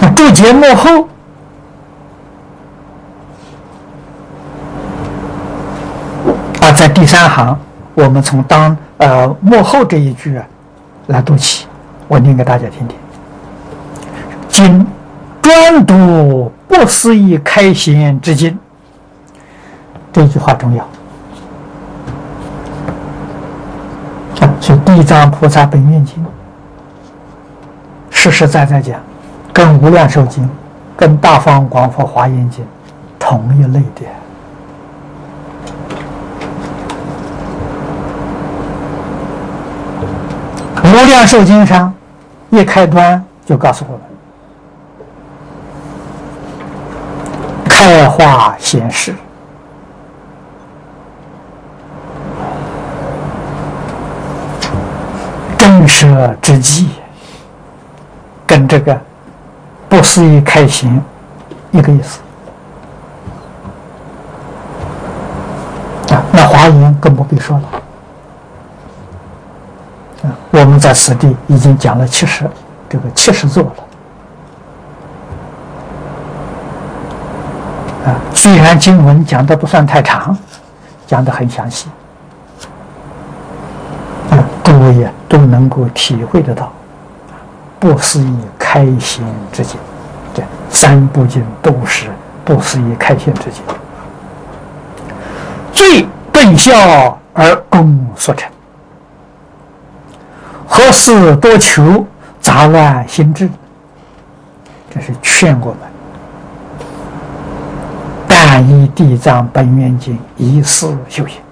注解幕后在第3行，我们从幕后这一句来读起，我念给大家听听。今专读不思议开显之经，这句话重要。所以《地藏菩萨本愿经》实实在在讲，跟《无量寿经》、跟《大方广佛华严经》同一类的。《无量寿经》上一开端就告诉我们：开化显示，震慑之际，跟这个不思议开显一个意思。那华严更不必说了。我们在此地已经讲了70座了。虽然经文讲的不算太长，讲的很详细，各位也都能够体会得到不思议开显之境。这3部经都是不思议开显之境，最顿效而功所成。何事多求，杂乱心智？这是劝我们，但以地藏本愿经一事修行。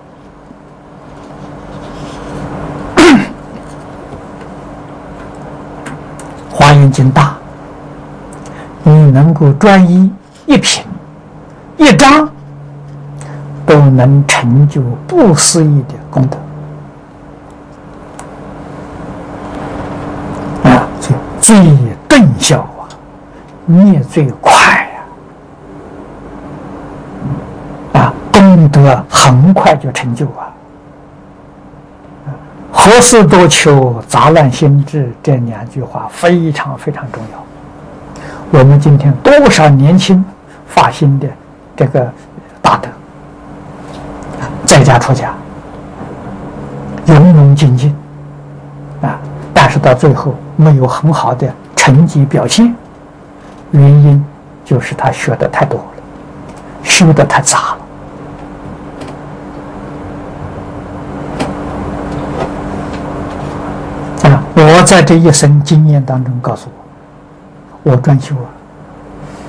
华严经大，你能够专一一品一章，都能成就不思议的功德。最顿效灭最快功德很快就成就何事多求，杂乱心智，这2句话非常非常重要。我们今天多少年轻发心的这个大德，在家出家，勇勇精进但是到最后没有很好的成绩表现，原因就是他学的太多了，修的太杂了。我在这一生经验当中告诉我专修